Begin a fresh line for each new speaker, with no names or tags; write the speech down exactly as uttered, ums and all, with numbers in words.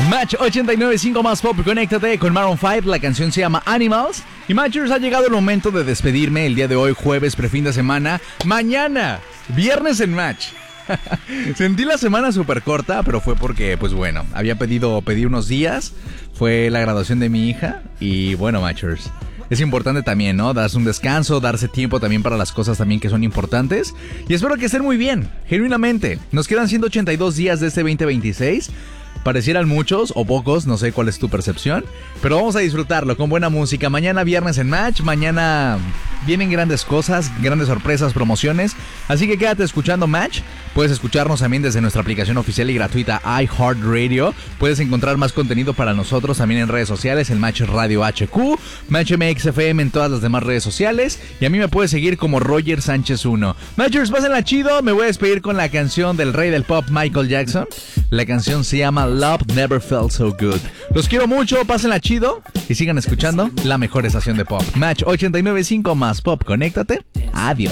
Match ochenta y nueve punto cinco más pop, conéctate con Maroon cinco, la canción se llama Animals. Y Matchers, ha llegado el momento de despedirme el día de hoy, jueves, prefin de semana. Mañana, viernes en Match. Sentí la semana súper corta, pero fue porque, pues bueno, había pedido, pedí unos días. Fue la graduación de mi hija. Y bueno, Matchers, es importante también, ¿no? Darse un descanso, darse tiempo también para las cosas también que son importantes. Y espero que estén muy bien, genuinamente. Nos quedan ciento ochenta y dos días de este veinte veintiséis. Parecieran muchos o pocos, no sé cuál es tu percepción, pero vamos a disfrutarlo con buena música. Mañana viernes en Match, mañana vienen grandes cosas, grandes sorpresas, promociones, así que quédate escuchando Match. Puedes escucharnos también desde nuestra aplicación oficial y gratuita iHeartRadio. Puedes encontrar más contenido para nosotros también en redes sociales, en Match Radio H Q, Match M X F M en todas las demás redes sociales, y a mí me puedes seguir como Roger Sánchez uno. Matchers, pásenla chido, me voy a despedir con la canción del rey del pop, Michael Jackson. La canción se llama Love Never Felt So Good. Los quiero mucho, pásenla chido y sigan escuchando la mejor estación de pop. Match ochenta y nueve punto cinco más pop, conéctate. Adiós.